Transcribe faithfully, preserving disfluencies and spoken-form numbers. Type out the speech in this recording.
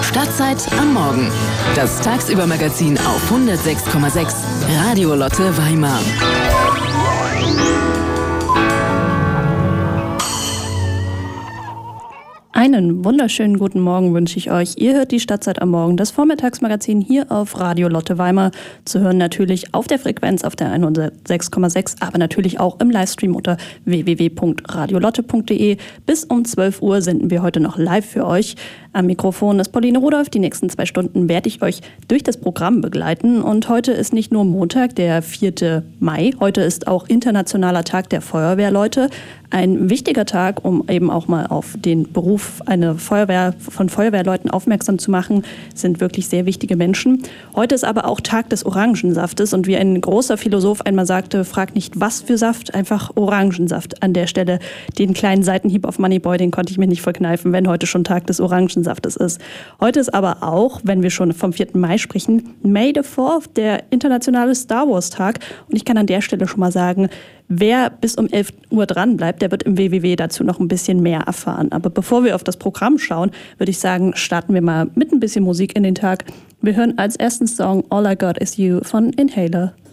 Stadtzeit am Morgen. Das Tagsübermagazin auf hundertsechs Komma sechs Radio Lotte Weimar. Einen wunderschönen guten Morgen wünsche ich euch. Ihr hört die Stadtzeit am Morgen, das Vormittagsmagazin hier auf Radio Lotte Weimar. Zu hören natürlich auf der Frequenz auf der hundertsechs Komma sechs, aber natürlich auch im Livestream unter w w w punkt radiolotte punkt d e. Bis um zwölf Uhr senden wir heute noch live für euch. Am Mikrofon ist Pauline Rudolph. Die nächsten zwei Stunden werde ich euch durch das Programm begleiten. Und heute ist nicht nur Montag, der vierte Mai. Heute ist auch Internationaler Tag der Feuerwehrleute. Ein wichtiger Tag, um eben auch mal auf den Beruf eine Feuerwehr, von Feuerwehrleuten aufmerksam zu machen, sind wirklich sehr wichtige Menschen. Heute ist aber auch Tag des Orangensaftes und wie ein großer Philosoph einmal sagte, frag nicht was für Saft, einfach Orangensaft. An der Stelle den kleinen Seitenhieb auf Moneyboy, den konnte ich mir nicht verkneifen, wenn heute schon Tag des Orangensaftes ist. Heute ist aber auch, wenn wir schon vom vierten Mai sprechen, May the fourth, der internationale Star Wars Tag. Und ich kann an der Stelle schon mal sagen, wer bis um elf Uhr dran bleibt, der wird im W W W dazu noch ein bisschen mehr erfahren. Aber bevor wir auf das Programm schauen, würde ich sagen, starten wir mal mit ein bisschen Musik in den Tag. Wir hören als ersten Song All I Got Is You von Inhaler.